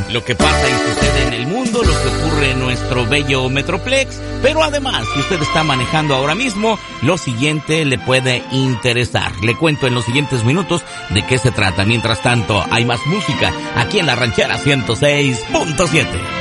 lo que pasa y sucede en el mundo, lo que ocurre en nuestro bello Metroplex, pero además, si usted está manejando ahora mismo, lo siguiente le puede interesar. Le cuento en los siguientes minutos de qué se trata. Mientras tanto, hay más música aquí en La Ranchera 106.7.